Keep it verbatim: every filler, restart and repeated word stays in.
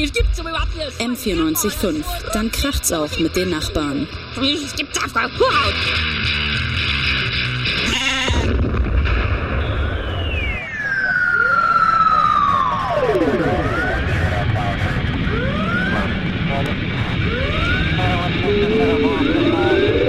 Familie gibt's aber überhaupt nicht. M vierundneunzig Komma fünf. Dann kracht's auch mit den Nachbarn. Familie gibt's auf Kuhhaut.